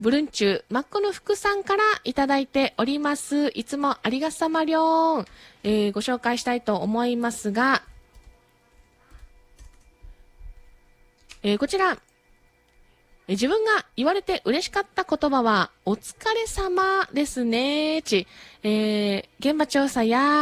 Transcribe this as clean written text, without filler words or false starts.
ブルンチュマッコの福さんからいただいております。いつもありがさまりょん。ご紹介したいと思いますが、こちら、自分が言われて嬉しかった言葉は、お疲れ様ですね。現場調査や